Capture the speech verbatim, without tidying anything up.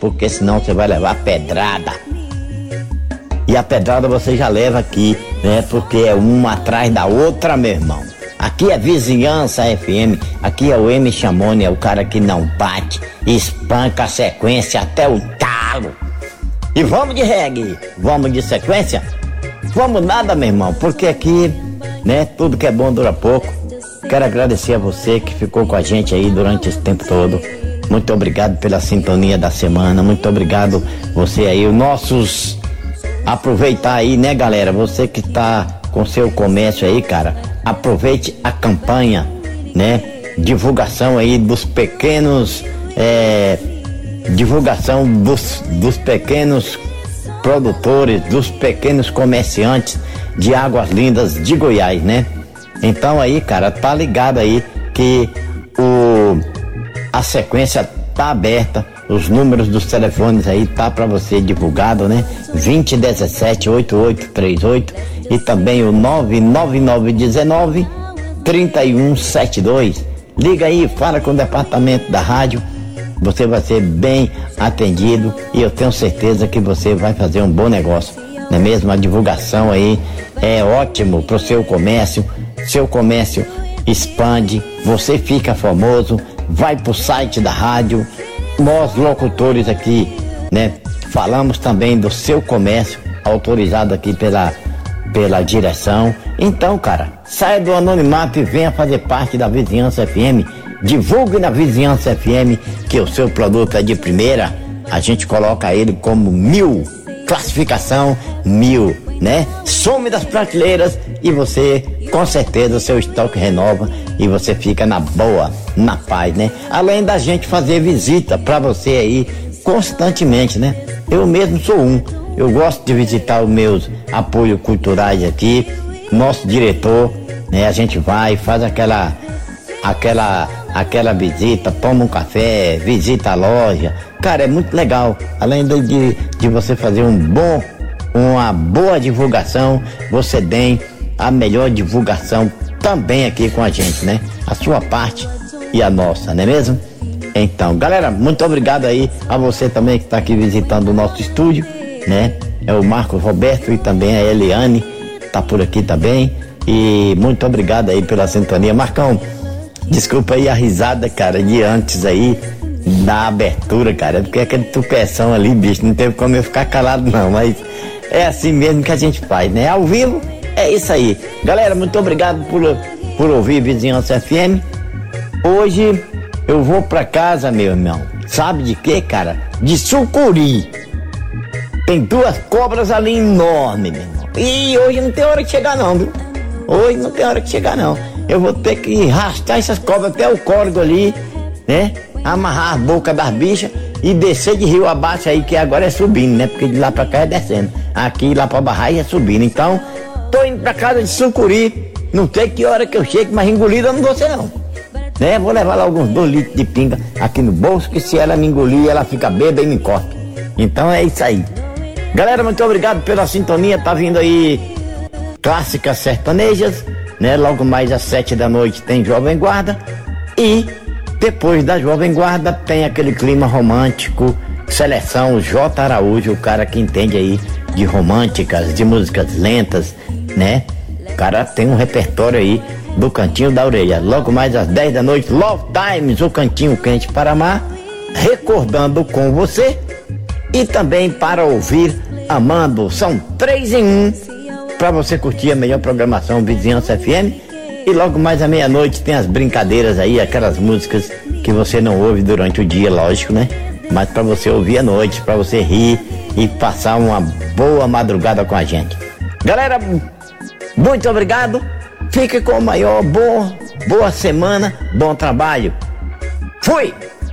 porque senão você vai levar pedrada. E a pedrada você já leva aqui, né? Porque é uma atrás da outra, meu irmão. Aqui é Vizinhança F M, aqui é o M. Chamone, é o cara que não bate, espanca a sequência até o talo. E vamos de reggae, vamos de sequência? Vamos nada, meu irmão, porque aqui, né, tudo que é bom dura pouco. Quero agradecer a você que ficou com a gente aí durante esse tempo todo. Muito obrigado pela sintonia da semana, muito obrigado você aí, os nossos... Aproveitar aí, né, galera, você que tá com seu comércio aí, cara, aproveite a campanha, né, divulgação aí dos pequenos, é, divulgação dos, dos pequenos produtores, dos pequenos comerciantes de Águas Lindas de Goiás, né? Então aí, cara, tá ligado aí que o, a sequência tá aberta. Os números dos telefones aí tá para você divulgado, né? vinte dezessete oitenta e oito trinta e oito e também o nove nove nove dezenove trinta e um setenta e dois. Liga aí, fala com o departamento da rádio. Você vai ser bem atendido e eu tenho certeza que você vai fazer um bom negócio. Não é mesmo? A divulgação aí é ótimo pro seu comércio. Seu comércio expande, você fica famoso, vai pro site da rádio. Nós locutores aqui, né, falamos também do seu comércio, autorizado aqui pela, pela direção. Então, cara, saia do anonimato e venha fazer parte da Vizinhança F M. Divulgue na Vizinhança F M que o seu produto é de primeira. A gente coloca ele como mil, classificação mil, né? Some das prateleiras e você, com certeza, o seu estoque renova e você fica na boa, na paz, né? Além da gente fazer visita pra você aí constantemente, né? Eu mesmo sou um, eu gosto de visitar os meus apoios culturais aqui, nosso diretor, né? A gente vai, faz aquela, aquela, aquela visita, toma um café, visita a loja, cara, é muito legal. Além de, de, de você fazer um bom, uma boa divulgação, você tem a melhor divulgação também aqui com a gente, né? A sua parte e a nossa, não é mesmo? Então, galera, muito obrigado aí a você também que está aqui visitando o nosso estúdio, né? É o Marcos Roberto e também a Eliane, tá por aqui também. E muito obrigado aí pela sintonia. Marcão, desculpa aí a risada, cara, de antes aí da abertura, cara, porque aquele tupeção ali, bicho, não teve como eu ficar calado não, mas é assim mesmo que a gente faz, né? Ao vivo, é isso aí. Galera, muito obrigado por, por ouvir Vizinhança F M. Hoje eu vou pra casa, meu irmão. Sabe de quê, cara? De sucuri. Tem duas cobras ali enormes, meu irmão. E hoje não tem hora de chegar não, viu? Hoje não tem hora de chegar não. Eu vou ter que arrastar essas cobras até o córrego ali, né? Amarrar a boca das bichas e descer de rio abaixo aí, que agora é subindo, né? Porque de lá pra cá é descendo. Aqui, lá pra barragem é subindo. Então, tô indo pra casa de sucuri. Não sei que hora que eu chego, mas engolida eu não vou ser não. Né? Vou levar lá alguns dois litros de pinga aqui no bolso, que se ela me engolir, ela fica bêbada e me corta. Então é isso aí. Galera, muito obrigado pela sintonia. Tá vindo aí clássicas sertanejas, né? Logo mais às sete da noite tem Jovem Guarda. E depois da Jovem Guarda tem aquele clima romântico, seleção J. Araújo, o cara que entende aí de românticas, de músicas lentas, né? O cara tem um repertório aí do Cantinho da Orelha. Logo mais às dez da noite, Love Times, o Cantinho Quente para Amar, recordando com você e também para ouvir Amando. São três em um para você curtir a melhor programação Vizinhança F M. E logo mais à meia-noite tem as brincadeiras aí, aquelas músicas que você não ouve durante o dia, lógico, né? Mas para você ouvir à noite, para você rir e passar uma boa madrugada com a gente. Galera, muito obrigado. Fique com o maior, bom, boa semana, bom trabalho. Fui!